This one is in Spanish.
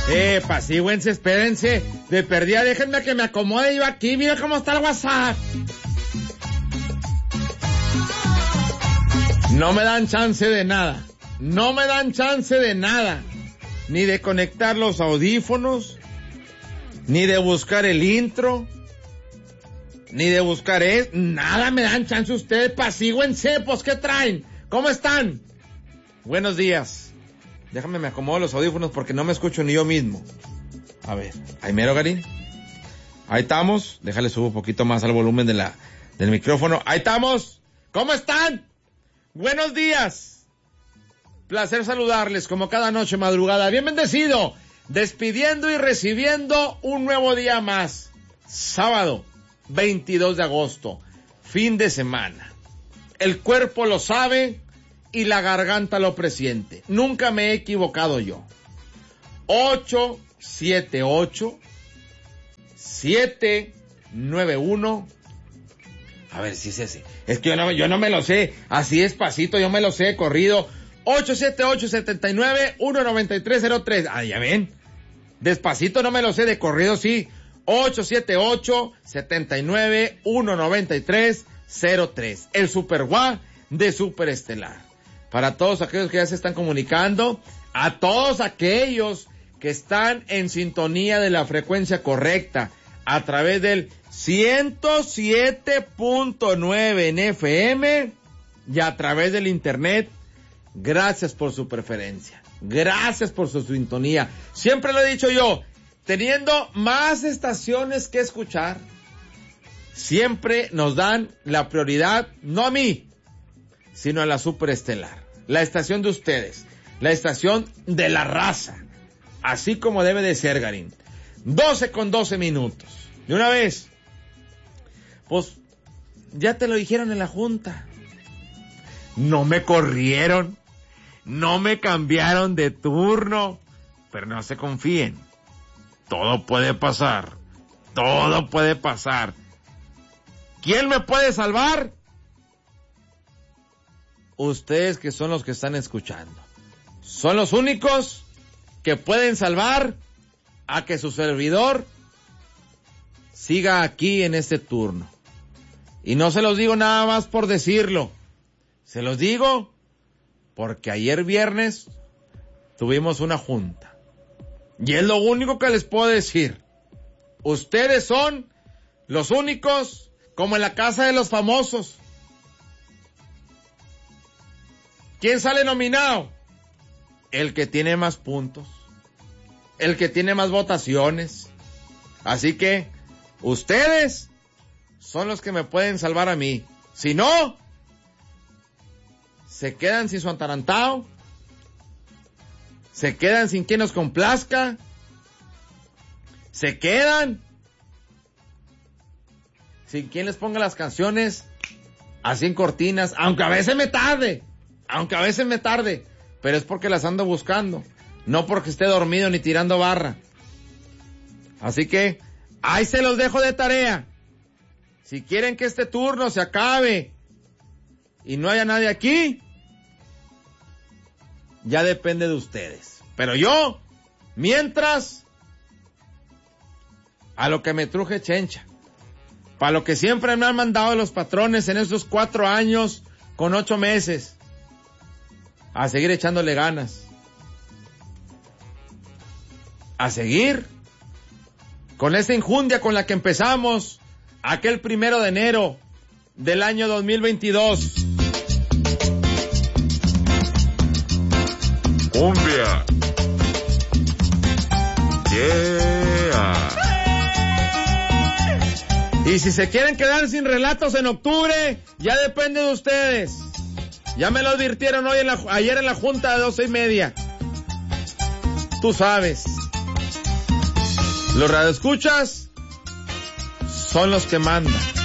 Pasíguense, espérense. De perdida, déjenme que me acomode yo aquí. Mira cómo está el WhatsApp. No me dan chance de nada. No me dan chance de nada. Ni de conectar los audífonos. Ni de buscar el intro. Ni de buscar nada me dan chance ustedes. Pasíguense, pues ¿qué traen? ¿Cómo están? Buenos días. Déjame me acomodo los audífonos porque no me escucho ni yo mismo. A ver, ahí mero, Garín. Ahí estamos. Déjale subo un poquito más al volumen del micrófono. Ahí estamos. ¿Cómo están? Buenos días. Placer saludarles como cada noche madrugada. Bien bendecido. Despidiendo y recibiendo un nuevo día más. Sábado, 22 de agosto. Fin de semana. El cuerpo lo sabe y la garganta lo presiente. Nunca me he equivocado yo. 878-791. A ver si es ese. Es que yo no me lo sé. Así despacito, yo me lo sé corrido. 878-79-19303. Ah, ya ven. Despacito no me lo sé, de corrido sí. 878-79-19303. El Super Guá de Super Estelar. Para todos aquellos que ya se están comunicando, a todos aquellos que están en sintonía de la frecuencia correcta, a través del 107.9 en FM y a través del internet, gracias por su preferencia, gracias por su sintonía. Siempre lo he dicho yo, teniendo más estaciones que escuchar, siempre nos dan la prioridad, no a mí, sino a la Super Estelar, la estación de ustedes, la estación de la raza, así como debe de ser, Garín. 12:12 minutos. De una vez, pues, ya te lo dijeron en la junta. No me corrieron, no me cambiaron de turno, pero no se confíen. Todo puede pasar, todo puede pasar. ¿Quién me puede salvar? Ustedes que son los que están escuchando. Son los únicos que pueden salvar a que su servidor siga aquí en este turno. Y no se los digo nada más por decirlo. Se los digo porque ayer viernes tuvimos una junta. Y es lo único que les puedo decir. Ustedes son los únicos, como en la casa de los famosos. ¿Quién sale nominado? El que tiene más puntos. El que tiene más votaciones. Así que ustedes son los que me pueden salvar a mí. Si no, se quedan sin su atarantado. Se quedan sin quien nos complazca. Se quedan sin quien les ponga las canciones así en cortinas. Aunque a veces me tarde. Pero es porque las ando buscando. No porque esté dormido ni tirando barra. Así que ahí se los dejo de tarea. Si quieren que este turno se acabe y no haya nadie aquí, ya depende de ustedes. Pero yo, mientras, a lo que me truje chencha, para lo que siempre me han mandado los patrones en estos 4 años con 8 meses, a seguir echándole ganas, a seguir con esa injundia con la que empezamos aquel 1 de enero del año 2022. Cumbia. Yeah. Y si se quieren quedar sin relatos en octubre, ya depende de ustedes. Ya me lo advirtieron ayer en la junta de 12:30. Tú sabes. Los radioescuchas son los que mandan.